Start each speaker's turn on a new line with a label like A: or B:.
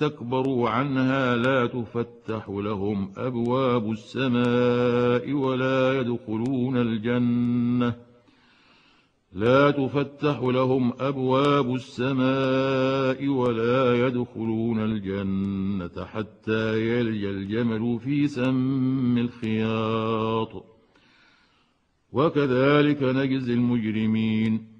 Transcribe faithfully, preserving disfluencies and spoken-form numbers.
A: واستكبروا عنها لا تفتح لهم أبواب السماء ولا يدخلون الجنة لا تفتح لهم أبواب السماء ولا يدخلون الجنة حتى يلج الجمل في سم الخياط وكذلك نجزي المجرمين